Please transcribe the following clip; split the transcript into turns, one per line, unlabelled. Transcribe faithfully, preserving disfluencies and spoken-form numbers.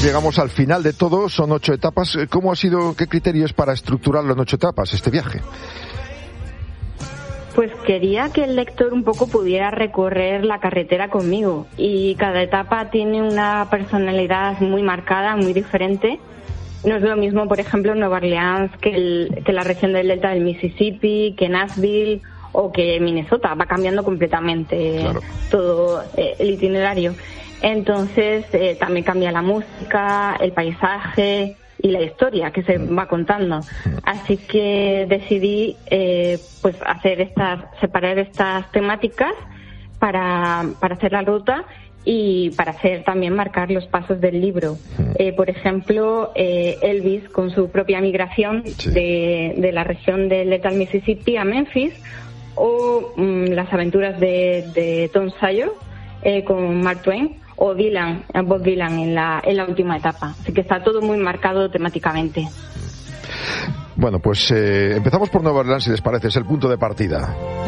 llegamos al final de todo, son ocho etapas. ¿Cómo ha sido, qué criterios para estructurarlo en ocho etapas, este viaje?
Pues quería que el lector un poco pudiera recorrer la carretera conmigo, y cada etapa tiene una personalidad muy marcada, muy diferente. No es lo mismo, por ejemplo, Nueva Orleans que, el, que la región del delta del Mississippi, que Nashville o que Minnesota. Va cambiando completamente claro. todo eh, el itinerario. Entonces eh, también cambia la música, el paisaje y la historia que se va contando. Así que decidí eh, pues hacer estas, separar estas temáticas para, para hacer la ruta y para hacer también marcar los pasos del libro. Eh, por ejemplo, eh, Elvis con su propia migración sí. de, de la región del delta del Mississippi a Memphis, o mmm, las aventuras de, de Tom Sawyer eh, con Mark Twain, o Dylan, Bob Dylan en la, en la última etapa. Así que está todo muy marcado temáticamente.
Bueno, pues eh, empezamos por Nueva Orleans, si les parece, es el punto de partida.